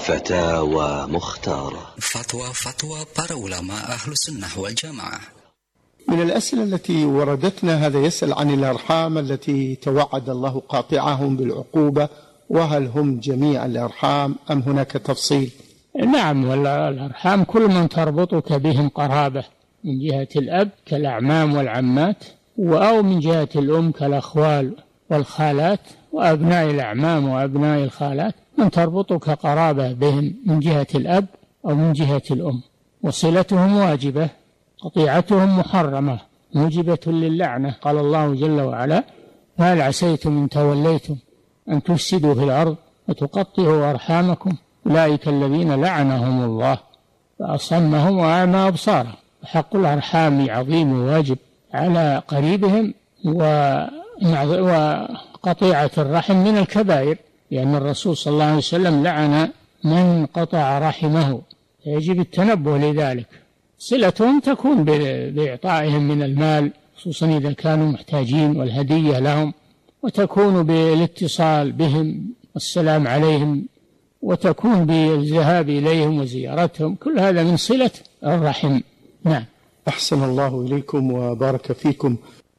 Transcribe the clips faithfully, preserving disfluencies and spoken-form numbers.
فتاوى مختارة. فتوى فتوى para ulama ahlus sunnah wal jamaah. من الأسئلة التي وردتنا هذا يسأل عن الأرحام التي توعد الله قاطعهم بالعقوبة، وهل هم جميع الأرحام أم هناك تفصيل؟ نعم، والأرحام كل من تربطك بهم قرابة من جهة الأب كالأعمام والعمات، أو من جهة الأم كالأخوال والخالات وأبناء الأعمام وأبناء الخالات، من تربطك قرابة بهم من جهة الأب أو من جهة الأم، وصلتهم واجبة، قطيعتهم محرمة موجبة للعنة. قال الله جل وعلا: فهل عسيتم إن توليتم أن تفسدوا في الأرض وتقطعوا أرحامكم أولئك الذين لعنهم الله فأصمهم وأعمى أبصارهم. حق الأرحام عظيم وواجب على قريبهم، وقطيعة الرحم من الكبائر، لأن الرسول صلى الله عليه وسلم لعن من قطع رحمه، يجب التنبه لذلك. صلتهم تكون بإعطائهم من المال خصوصا إذا كانوا محتاجين والهدية لهم، وتكون بالاتصال بهم والسلام عليهم، وتكون بالذهاب إليهم وزيارتهم، كل هذا من صلة الرحم. نعم. أحسن الله إليكم وبارك فيكم.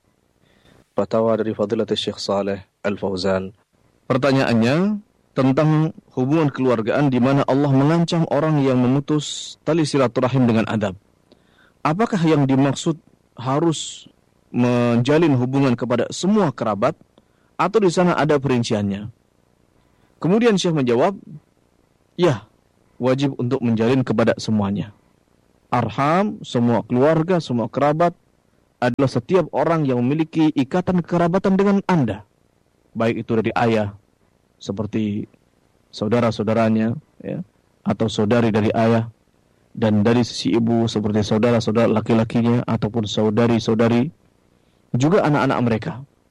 Fatwa dari Fadilatul Syekh Saleh Al-Fauzan. Pertanyaannya tentang hubungan keluargaan di mana Allah mengancam orang yang memutus tali silaturahim dengan adab. Apakah yang dimaksud harus menjalin hubungan kepada semua kerabat, atau di sana ada perinciannya? Kemudian Syekh menjawab, ya, wajib untuk menjalin kepada semuanya. Arham, semua keluarga, semua kerabat adalah setiap orang yang memiliki ikatan kerabatan dengan Anda, baik itu dari ayah seperti saudara-saudaranya, ya, atau saudari dari ayah, dan dari sisi ibu seperti saudara-saudara laki-lakinya ataupun saudari-saudari, juga anak-anak mereka.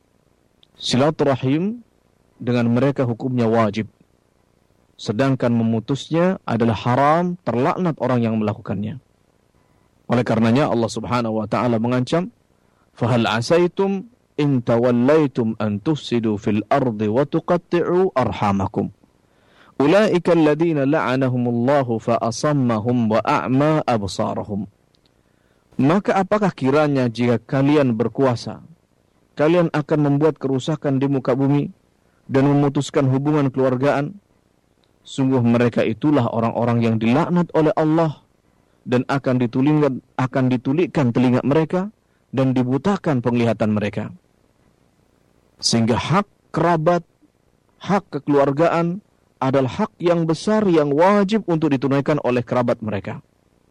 Silaturahim dengan mereka hukumnya wajib, sedangkan memutusnya adalah haram, terlaknat orang yang melakukannya. Oleh karenanya Allah Subhanahu wa taala mengancam, "Fahal asaitum in tawallaitum an tufsidu fil ardi wa tuqatti'u arhamakum. Ulaika alladziina la'anahumullahu fa asammahum wa a'ma absarahum." Maka apakah kiranya jika kalian berkuasa, kalian akan membuat kerusakan di muka bumi dan memutuskan hubungan keluargaan? Sungguh mereka itulah orang-orang yang dilaknat oleh Allah, dan akan ditulikan, akan ditulikkan telinga mereka dan dibutakan penglihatan mereka. Sehingga hak kerabat, hak kekeluargaan adalah hak yang besar yang wajib untuk ditunaikan oleh kerabat mereka.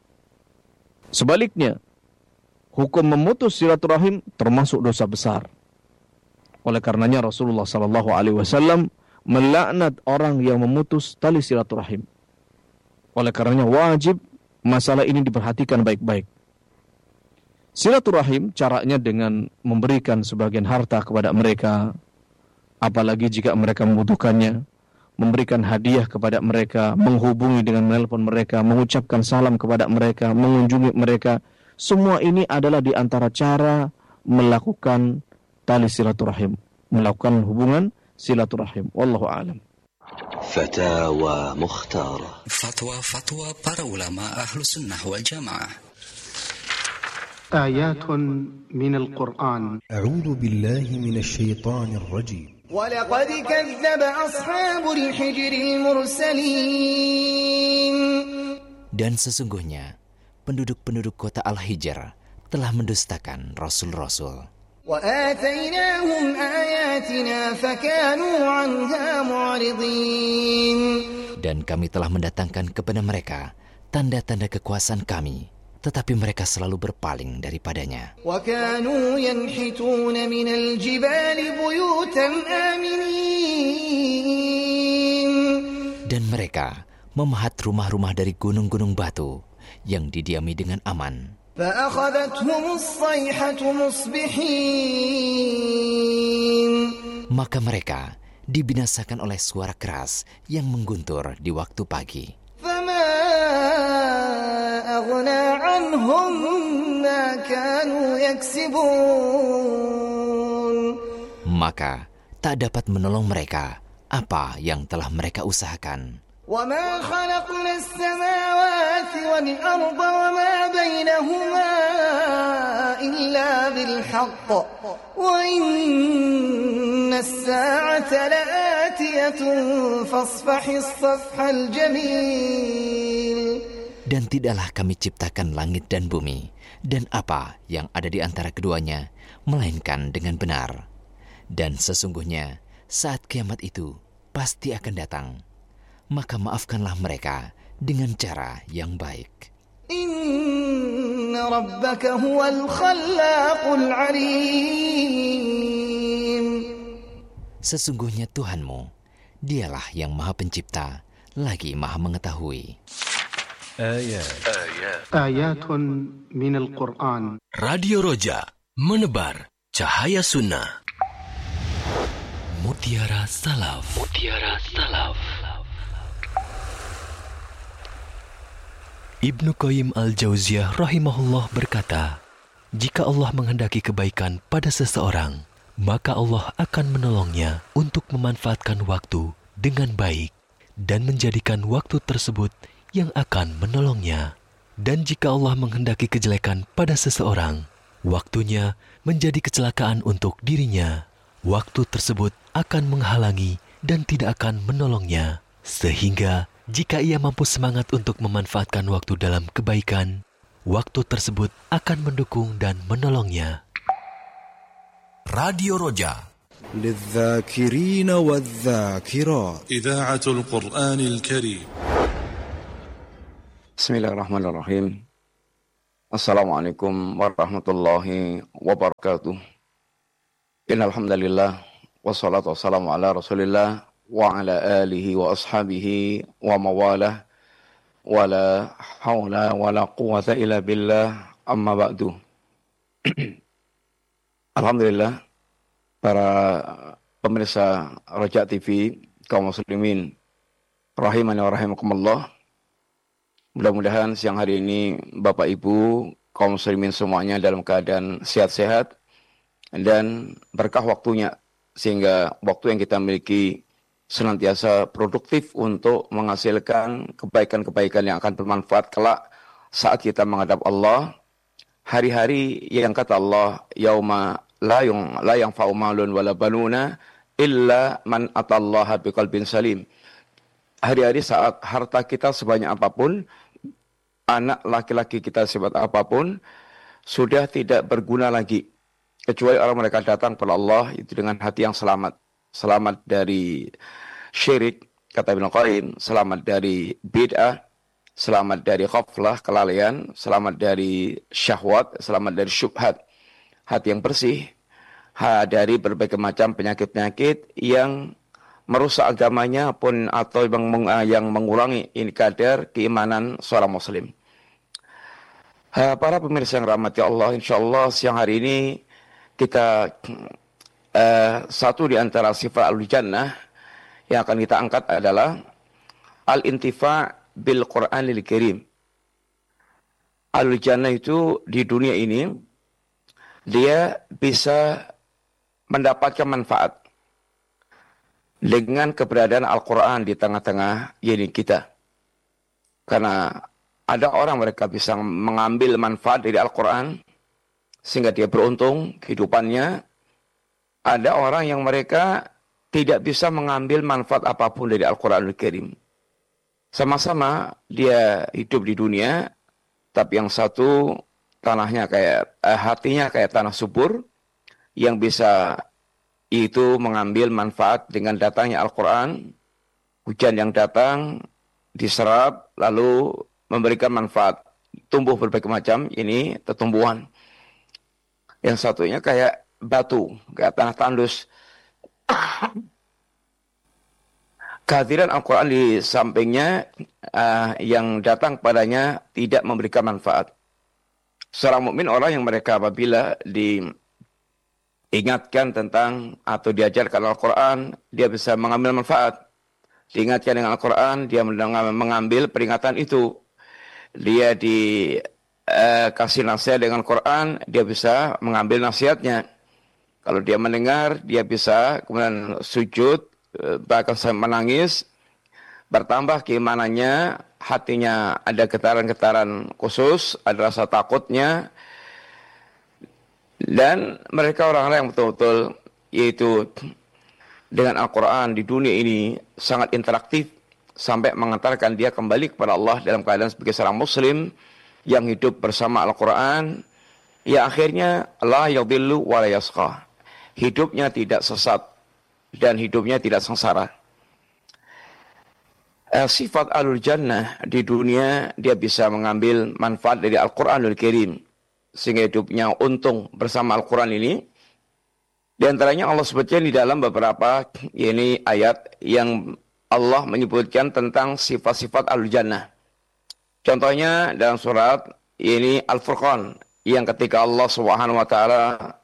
Sebaliknya, hukum memutus silaturahim termasuk dosa besar. Oleh karenanya Rasulullah sallallahu alaihi wasallam melaknat orang yang memutus tali silaturahim. Oleh karenanya wajib masalah ini diperhatikan baik-baik. Silaturahim caranya dengan memberikan sebagian harta kepada mereka, apalagi jika mereka membutuhkannya, memberikan hadiah kepada mereka, menghubungi dengan menelpon mereka, mengucapkan salam kepada mereka, mengunjungi mereka. Semua ini adalah di antara cara melakukan tali silaturahim, melakukan hubungan silaturahim. Wallahu a'lam. فتاوى مختارة. Fatwa fatwa para ulama ahlus sunnah wal jamaah. آيات من القرآن. أعوذ بالله من الشيطان الرجيم. ولقد كذب أصحاب الحجر المرسلين. Dan sesungguhnya penduduk-penduduk kota Al-Hijr telah mendustakan rasul-rasul. وآتيناهم آياتنا فكانوا عنها معرضين. Dan kami telah mendatangkan kepada mereka tanda-tanda kekuasaan kami, tetapi mereka selalu berpaling daripadanya. وكانوا ينحتون من الجبال بيوتا آمنين. Dan mereka memahat rumah-rumah dari gunung-gunung batu yang didiami dengan aman. فأخذتهم الصيحة مصبحين. Maka mereka dibinasakan oleh suara keras yang mengguntur di waktu pagi. فما أغنى عنهم ما كانوا يكسبون. Maka tak dapat menolong mereka apa yang telah mereka usahakan. وَمَا خَلَقْنَا السَّمَاوَاتِ وَالْأَرْضَ وَمَا بَيْنَهُمَا إِلَّا بِالْحَقِّ وَإِنَّ السَّاعَةَ لَآتِيَةٌ فَاصْفَحِ الصَّفْحَ الْجَمِيلَ. Dan tidaklah kami ciptakan langit dan bumi dan apa yang ada di antara keduanya, melainkan dengan benar. Dan sesungguhnya saat kiamat itu pasti akan datang. Maka maafkanlah mereka dengan cara yang baik. Inna rabbaka huwal khallaqul alim. Sesungguhnya Tuhanmu, dialah yang maha pencipta, lagi maha mengetahui. Ayat. Ayatun minal Qur'an. Radio Roja, menebar cahaya sunnah. Mutiara Salaf. Mutiara Salaf. Ibnu Qayyim Al-Jauziyah rahimahullah berkata, jika Allah menghendaki kebaikan pada seseorang, maka Allah akan menolongnya untuk memanfaatkan waktu dengan baik dan menjadikan waktu tersebut yang akan menolongnya. Dan jika Allah menghendaki kejelekan pada seseorang, waktunya menjadi kecelakaan untuk dirinya. Waktu tersebut akan menghalangi dan tidak akan menolongnya. Sehingga jika ia mampu semangat untuk memanfaatkan waktu dalam kebaikan, waktu tersebut akan mendukung dan menolongnya. Radio Roja. للذاكرين والذاكرات إذاعة القرآن الكريم. بسم الله الرحمن الرحيم. السلام عليكم ورحمة الله وبركاته. إن الحمد لله والصلاة والسلام على رسول الله wa ala alihi wa ashabihi wa mawalah wa la hawla wa la quwata illa billah amma ba'du. Alhamdulillah, para pemirsa Roja T V, kaum muslimin rahimani wa rahimakumullah. Mudah-mudahan siang hari ini Bapak Ibu kaum muslimin semuanya dalam keadaan sehat-sehat dan berkah waktunya, sehingga waktu yang kita miliki senantiasa produktif untuk menghasilkan kebaikan-kebaikan yang akan bermanfaat kelak saat kita menghadap Allah. Hari-hari yang kata Allah, yauma la yung la yanfa'u malun wala banuna illa man atallaha biqalbin salim. Hari-hari saat harta kita sebanyak apapun, anak laki-laki kita sebanyak apapun, sudah tidak berguna lagi kecuali orang mereka datang kepada Allah itu dengan hati yang selamat. Selamat dari syirik, kata Ibnu Qayyim, selamat dari bid'ah, selamat dari ghaflah, kelalaian, selamat dari syahwat, selamat dari syubhat. Hati yang bersih dari berbagai macam penyakit-penyakit yang merusak agamanya pun atau yang, yang mengurangi ini kadar keimanan seorang muslim. Para pemirsa yang rahmati Allah, insyaallah siang hari ini kita Uh, satu di antara sifat al-jannah yang akan kita angkat adalah al-intifa' bil Qur'anil Karim. Al-jannah itu di dunia ini dia bisa mendapatkan manfaat dengan keberadaan Al-Quran di tengah-tengah ini kita. Karena ada orang mereka bisa mengambil manfaat dari Al-Quran sehingga dia beruntung kehidupannya. Ada orang yang mereka tidak bisa mengambil manfaat apapun dari Al-Quranul Karim. Sama-sama dia hidup di dunia, tapi yang satu tanahnya kayak eh, hatinya kayak tanah subur, yang bisa itu mengambil manfaat dengan datangnya Al-Quran, hujan yang datang diserap lalu memberikan manfaat, tumbuh berbagai macam ini tumbuhan. Yang satunya kayak batu, kayak tanah tandus. Kehadiran Al-Quran di sampingnya uh, yang datang padanya tidak memberikan manfaat. Seorang mukmin orang yang mereka apabila diingatkan tentang atau diajarkan Al-Quran, dia bisa mengambil manfaat. Diingatkan dengan Al-Quran, dia mengambil peringatan itu. Dia dikasih uh, nasihat dengan Al-Quran, dia bisa mengambil nasihatnya. Kalau dia mendengar, dia bisa kemudian sujud, bahkan sampai menangis. bertambah keimanannya, hatinya ada getaran-getaran khusus, ada rasa takutnya, dan mereka orang-orang yang betul-betul yaitu dengan Al-Quran di dunia ini sangat interaktif sampai mengantarkan dia kembali kepada Allah dalam keadaan sebagai seorang muslim yang hidup bersama Al-Quran, ya akhirnya la yadhillu wa la yasqa, hidupnya tidak sesat dan hidupnya tidak sengsara. Eh, sifat alul jannah di dunia, dia bisa mengambil manfaat dari Al-Quranul Karim sehingga hidupnya untung bersama Al-Quran ini. Di antaranya Allah sebutkan di dalam beberapa ini ayat yang Allah menyebutkan tentang sifat-sifat alul jannah. Contohnya dalam surat ini Al-Furqan, yang ketika Allah Subhanahu wa taala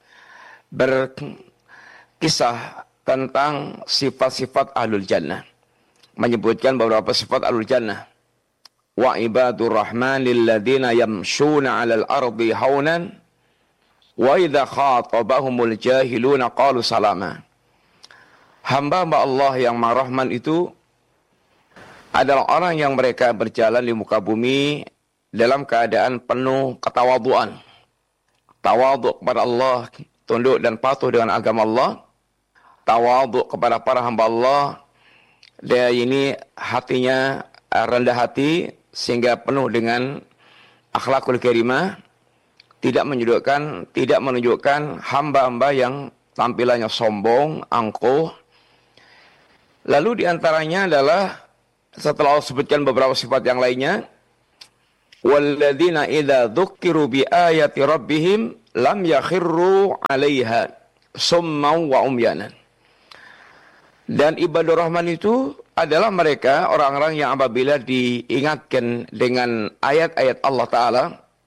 berkisah tentang sifat-sifat ahlul jannah, menyebutkan beberapa sifat ahlul jannah. Wa ibadur rahmanil ladzina yamshuna 'alal ardi haunan wa idza khatabahumul jahiluna qalu salama. Hamba-hamba Allah yang Maha Rahman itu adalah orang yang mereka berjalan di muka bumi dalam keadaan penuh ketawaduan. Tawadhu kepada Allah, tunduk dan patuh dengan agama Allah. Tawadhu kepada para hamba Allah, dia ini hatinya rendah hati sehingga penuh dengan akhlakul karimah, tidak menunjukkan tidak menunjukkan hamba-hamba yang tampilannya sombong, angkuh. Lalu diantaranya adalah setelah Allah sebutkan beberapa sifat yang lainnya, walladzina idza dzukiru bi ayati rabbihim lam yakhirru 'alaiha summan wa umyanan. Dan ibadur rahman itu adalah mereka orang-orang yang apabila diingatkan dengan ayat-ayat Allah Ta'ala,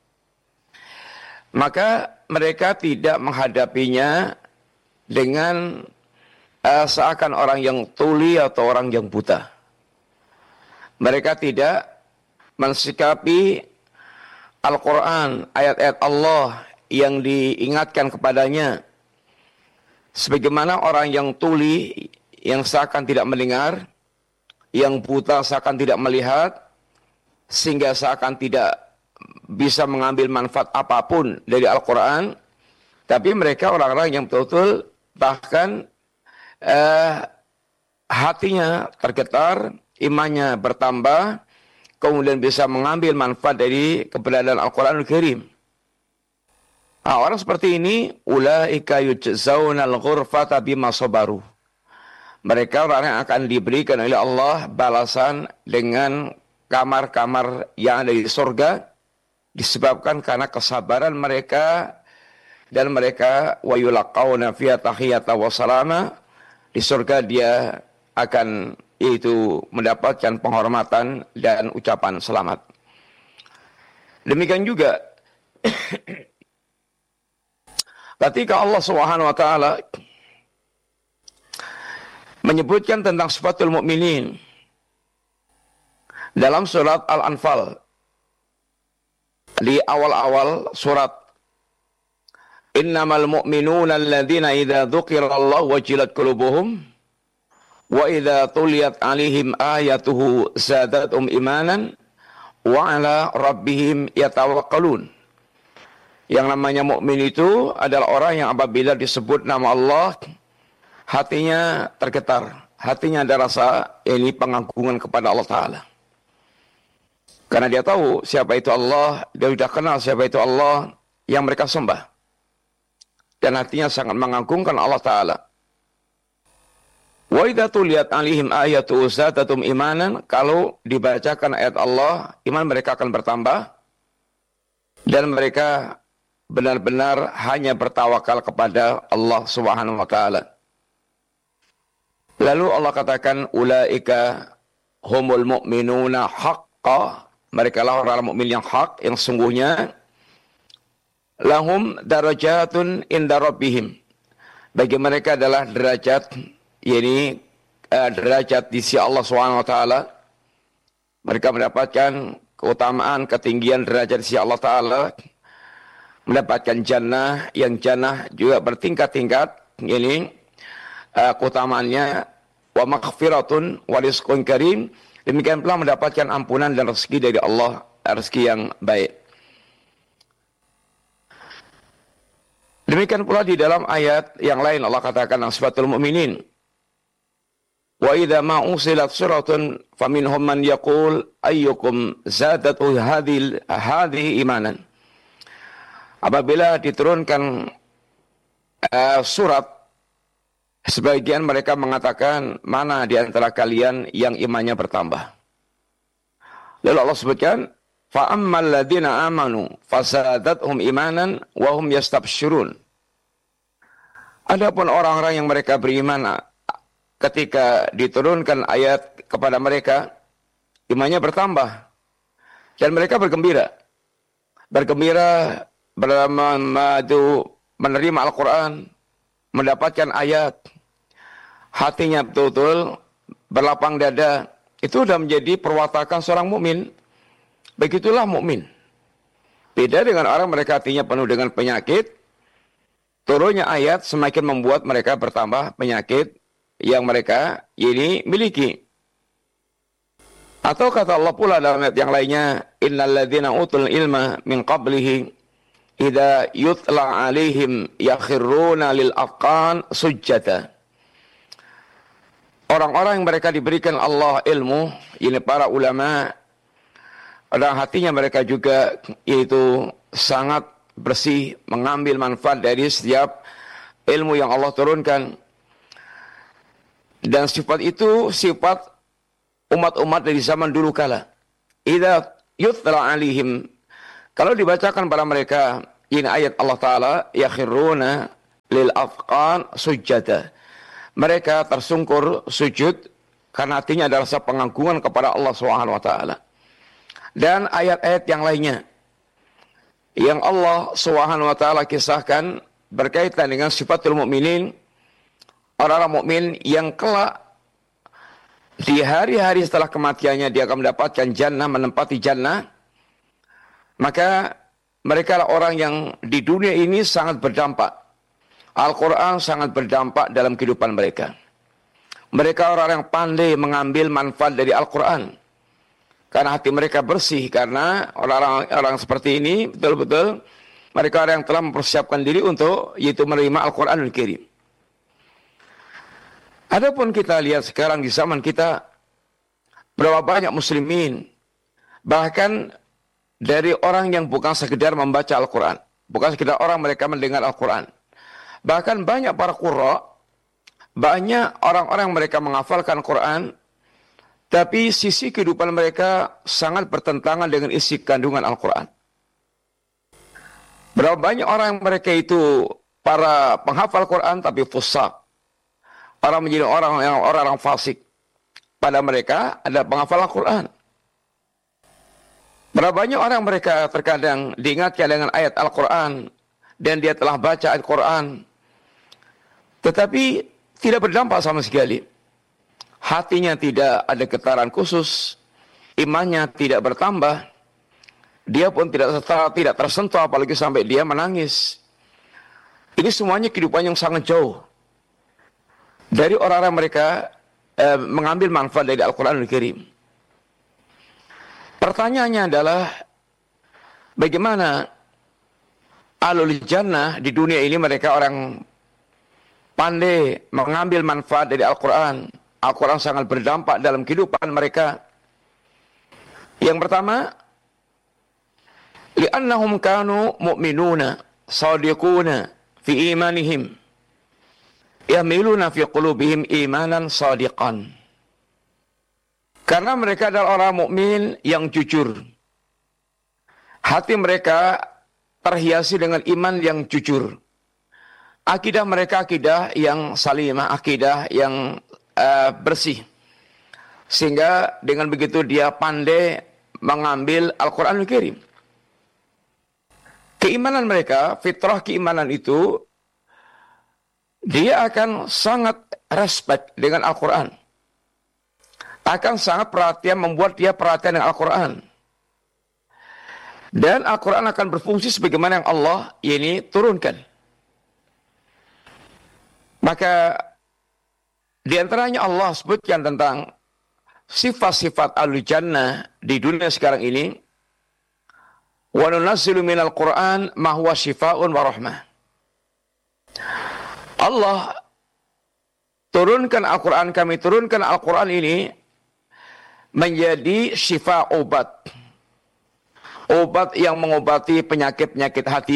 maka mereka tidak menghadapinya dengan uh, seakan orang yang tuli atau orang yang buta. Mereka tidak mensikapi Al-Quran, ayat-ayat Allah yang diingatkan kepadanya sebagaimana orang yang tuli, yang seakan tidak mendengar, yang buta seakan tidak melihat, sehingga seakan tidak bisa mengambil manfaat apapun dari Al-Quran. Tapi mereka orang-orang yang betul-betul bahkan eh, hatinya tergetar, imannya bertambah, kemudian bisa mengambil manfaat dari keberadaan Al-Quranul Karim. Nah, orang seperti ini, ulaika yujzaunal ghurfata bima sabaru. Mereka orang yang akan diberikan oleh Allah balasan dengan kamar-kamar yang ada di surga, disebabkan karena kesabaran mereka, dan mereka wa yulaqauna fiha tahiyatan wa salama. Di surga dia akan yaitu mendapatkan penghormatan dan ucapan selamat. Demikian juga ketika Allah Subhanahu wa taala menyebutkan tentang sifatul mukminin dalam surat Al-Anfal, di awal-awal surat, innamal mu'minuna alladzina idza dzukirallahu wajilat qulubuhum wa idza tuliyat 'alaihim ayatuhu zadatum imanan wa 'ala rabbihim yatawakkalun. Yang namanya mukmin itu adalah orang yang apabila disebut nama Allah, hatinya tergetar, hatinya ada rasa ini pengagungan kepada Allah Ta'ala. Karena dia tahu siapa itu Allah, dia sudah kenal siapa itu Allah yang mereka sembah. Dan hatinya sangat mengagungkan Allah Ta'ala. Wa idza tuliyat 'alaihim ayatu zadatum imanan, kalau dibacakan ayat Allah, iman mereka akan bertambah dan mereka benar-benar hanya bertawakal kepada Allah Subhanahu wa taala. Lalu Allah katakan ulaika humul mu'minuna haqqan, mereka lah orang mukmin yang hak, yang sungguhnya, lahum darajatun inda rabbihim, bagi mereka adalah derajat, yakni uh, derajat di sisi Allah Subhanahu wa taala. Mereka mendapatkan keutamaan, ketinggian derajat di sisi Allah Ta'ala, mendapatkan jannah, yang jannah juga bertingkat-tingkat, ini uh, keutamaannya, wa maghfiratun wa rizqun karim, Demikian pula mendapatkan ampunan dan rezeki dari Allah, rezeki yang baik. Demikian pula di dalam ayat yang lain Allah katakan sifatul mu'minin. Wa idza ma usilat suratun faminhum man yaqul ayyukum zadatu hadhil hadhihi imanan. Apabila diturunkan uh, surat, sebagian mereka mengatakan, mana di antara kalian yang imannya bertambah. Lalu Allah sebutkan, fa ammal ladzina amanu fasadathum imanan wa hum yastabsyirun. Adapun orang-orang yang mereka beriman, ketika diturunkan ayat kepada mereka, imannya bertambah dan mereka bergembira. Bergembira bermadu menerima Al-Quran, mendapatkan ayat, hatinya betul-betul berlapang dada. Itu sudah menjadi perwatakan seorang mukmin. Begitulah mukmin. Beda dengan orang mereka hatinya penuh dengan penyakit. Turunnya ayat semakin membuat mereka bertambah penyakit yang mereka ini miliki. Atau kata Allah pula dalam ayat yang lainnya, innal ladzina utul ilma min qablihi idza yutla alaihim yakhiruna lil afqan sujjata. Orang-orang yang mereka diberikan Allah ilmu, ini para ulama, dan hatinya mereka juga yaitu sangat bersih, mengambil manfaat dari setiap ilmu yang Allah turunkan. Dan sifat itu sifat umat-umat dari zaman dulu kala. Idza yutla alaihim, kalau dibacakan pada mereka ini ayat Allah Ta'ala, yakhiruna lil afqan sujjata. Mereka tersungkur sujud karena hatinya ada rasa pengagungan kepada Allah Subhanahu wa taala. Dan ayat-ayat yang lainnya yang Allah Subhanahu wa taala kisahkan berkaitan dengan sifatul mukminin, orang-orang mukmin yang kelak di hari-hari setelah kematiannya dia akan mendapatkan jannah, menempati jannah. Maka mereka adalah orang yang di dunia ini sangat berdampak. Al-Quran sangat berdampak dalam kehidupan mereka. Mereka orang-orang yang pandai mengambil manfaat dari Al-Quran. Karena hati mereka bersih. Karena orang-orang orang seperti ini betul-betul mereka orang yang telah mempersiapkan diri untuk yaitu menerima Al-Quranul Karim. Adapun kita lihat sekarang di zaman kita, berapa banyak muslimin, bahkan dari orang yang bukan sekedar membaca Al-Quran, bukan sekedar orang mereka mendengar Al-Quran, bahkan banyak para qurra, banyak orang-orang mereka menghafalkan Quran, tapi sisi kehidupan mereka sangat bertentangan dengan isi kandungan Al-Quran. Berapa banyak orang yang mereka itu para penghafal Quran tapi fusak, orang menjadi orang yang orang-orang fasik. Pada mereka ada penghafal Al-Quran. Berapa banyak orang mereka terkadang diingatkan dengan ayat Al-Quran dan dia telah baca ayat Quran, tetapi tidak berdampak sama sekali. Hatinya tidak ada getaran khusus, imannya tidak bertambah, dia pun tidak tidak tersentuh apalagi sampai dia menangis. Ini semuanya kehidupan yang sangat jauh dari orang-orang mereka eh, mengambil manfaat dari Al-Quranul Karim. Pertanyaannya adalah bagaimana Ahlul Jannah di dunia ini mereka orang pandai mengambil manfaat dari Al-Quran. Al-Quran sangat berdampak dalam kehidupan mereka. Yang pertama, li'annahum kanu mu'minuna sadiquna fi imanihim yamiluna fi qulubihim imanan sadiqan. Karena mereka adalah orang mukmin yang jujur. Hati mereka terhiasi dengan iman yang jujur. Akidah mereka akidah yang salimah, akidah yang uh, bersih. Sehingga dengan begitu dia pandai mengambil Al-Quranul Karim. Keimanan mereka, fitrah keimanan itu, dia akan sangat respect dengan Al-Quran. Akan sangat perhatian, membuat dia perhatian dengan Al-Quran. Dan Al-Quran akan berfungsi sebagaimana yang Allah ini turunkan. Maka di antaranya Allah sebutkan tentang sifat-sifat al-jannah di dunia sekarang ini, wa nunazzilu minal Qur'an ma huwa syifaa'un wa rahmah. Allah turunkan Al-Quran, kami turunkan Al-Quran ini menjadi syifa, obat. Obat yang mengobati penyakit-penyakit hati.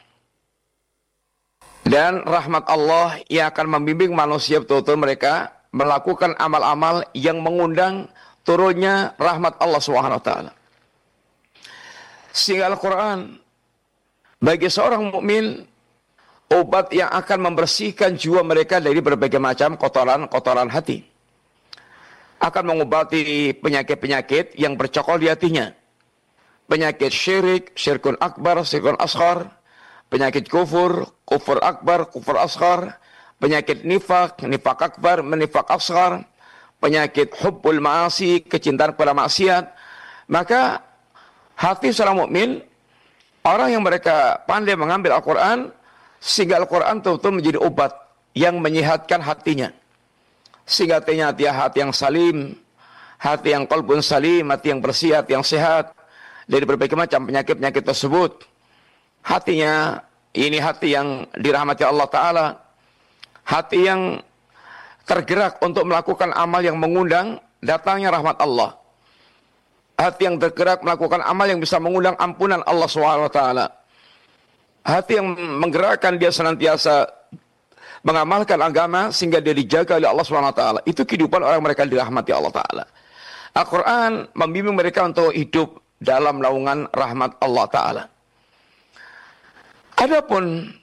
Dan rahmat Allah yang akan membimbing manusia betul-betul mereka melakukan amal-amal yang mengundang turunnya rahmat Allah subhanahu wa taala. Sehingga Al-Quran bagi seorang mukmin obat yang akan membersihkan jiwa mereka dari berbagai macam kotoran-kotoran hati. Akan mengobati penyakit-penyakit yang bercokol di hatinya. Penyakit syirik, syirkun akbar, syirkun asghar, penyakit kufur, kufur akbar, kufur asghar, penyakit nifak, nifak akbar, menifak asghar, penyakit hubbul ma'asi, kecintaan kepada maksiat. Maka hati seorang mukmin, orang yang mereka pandai mengambil Al-Quran, sehingga Al-Quran betul-betul menjadi obat yang menyehatkan hatinya. Sehingga hatinya hati, hati yang salim, hati yang qalbun salim, hati yang bersih, hati yang sehat dari berbagai macam penyakit-penyakit tersebut. Hatinya ini hati yang dirahmati Allah Ta'ala, hati yang tergerak untuk melakukan amal yang mengundang datangnya rahmat Allah, hati yang tergerak melakukan amal yang bisa mengundang ampunan Allah subhanahu wa taala, hati yang menggerakkan dia senantiasa mengamalkan agama sehingga dia dijaga oleh Allah subhanahu wa taala. Itu kehidupan orang mereka dirahmati Allah Ta'ala. Al-Quran membimbing mereka untuk hidup dalam naungan rahmat Allah Ta'ala. Adapun